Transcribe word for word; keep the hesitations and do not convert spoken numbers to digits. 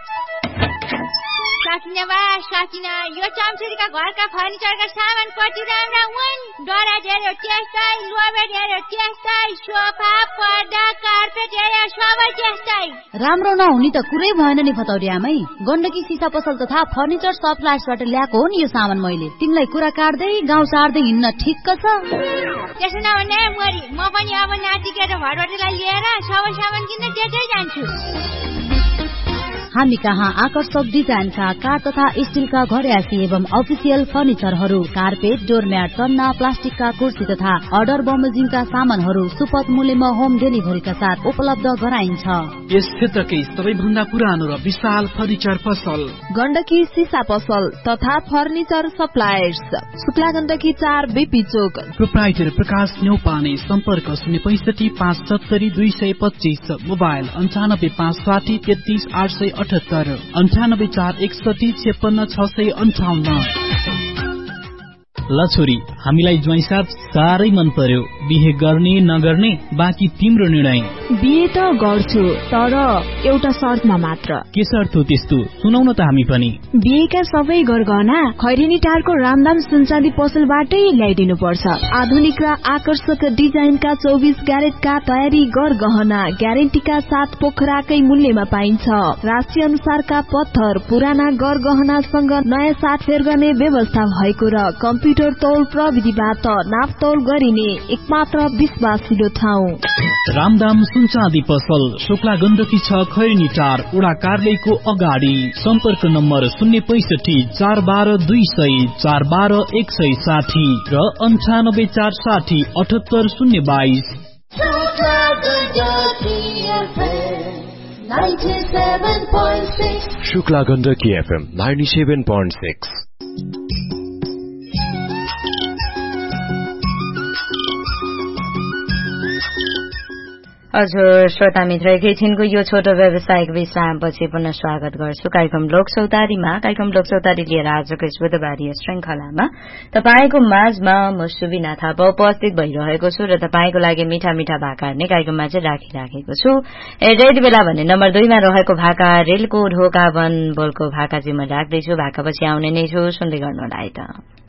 सकिन बा सकिन यो चम्चुरीका घरका फर्निचरका सामान कति राम्रा हुन् डराजेर त्यस्तै लोबेट हेर्यो त्यस्तै सोफा पर्दा कार्पेट हेर्यो सबै त्यस्तै राम्रो नहुने त कुरै भएन नि फतौरी आमै गण्डकी सिसा पसल तथा फर्निचर सप्लायर्सबाट ल्याएको हो नि यो सामान मैले तिमीलाई कुरा काट्दै गाउँ सार्दै हिँड्न ठिक्क छ त्यसो नभने मरी म पनि अब नातिकेर घरबाटलाई लिएर सबै सामान किन्न त्यतै जान्छु हामी कहाँ आकर्षक डिजाइनका काठ तथा स्टिलका घरयासी एवं अफिसियल फर्निचरहरू कार्पेट डोरम्याट सन्ना प्लास्टिकका कुर्सी तथा अर्डर बमोजिमका सामानहरू सुपथ मूल्यमा होम डेलिभरीका साथ उपलब्ध गराइन्छ यस क्षेत्रकै सबैभन्दा पुरानो र विशाल फर्निचर पसल गण्डकी सिसा पसल तथा फर्निचर सप्लायर्स शुक्ला गण्डकी चार बीपी चोक प्रोप्राइटर प्रकाश न्यौपाने सम्पर्क शून्य पैंसठी पाँच सत्तरी दुई सय पच्चीस मोबाइल अन्ठानब्बे पाँच साठी तेत्तीस आठ सय अठहत्तर अन्ठानब्बे चार एकसठी छेपन्न छ सय अन्ठाउन्न ल छोरी हामीलाई ज्वाइँसाथ साह्रै मन पर्यो बिहे गर्ने नगर्ने बाँकी तिम्रो निर्णय बिहे त गर्छु तर एउटा शर्तमा मात्र के शर्त हो त्यस्तो सुनाउन त हामी पनि बिहेका सबै गरगहना खैरेनी टारको रामदाम सुनचाँदी पसलबाटै ल्याइदिनु पर्छ आधुनिक र आकर्षक डिजाइनका चौबिस क्यारेटका तयारी गरगहना ग्यारेन्टीका साथ पोखराकै मूल्यमा पाइन्छ राशि अनुसारका पत्थर पुराना गरगहनासँग नयाँ साटफेर गर्ने व्यवस्था भएको र कम्प्युटर तौल प्रविधिबाट नापतौल गरिने एकमात्र विश्वासिलो ठाउँ रामदाम सुनचाँदी पसल शुक्ला गण्डकी छ खैरेनी टार उडा कार्यालयको अगाडि सम्पर्क नम्बर शून्य पैंसठी चार बाह्र दुई सय चार बाह्र एक सय साठी र अन्ठानब्बे चार साठी अठहत्तर शून्य बाइस Shukla Gandaki FM ninety seven point six हजुर श्रोता मित्र एकैछिनको यो छोटो व्यावसायिक विश्रामपछि पुनः स्वागत गर्छु कार्यक्रम लोकसौतारीमा कार्यक्रम लोकसौतारी लिएर आजको यस बुधबारीय श्रृंखलामा तपाईको माझमा म सुबिना थापा उपस्थित भइरहेको छु र तपाईको लागि मिठा मिठा भाकाहरू नै कार्यक्रममा चाहिँ राखिराखेको छु यति बेला भने नम्बर दुईमा रहेको भाका रेलको ढोका वन बोलको भाका चाहिँ म राख्दैछु भाका पछि आउने नै छु सुन्दै गर्नु होला है त।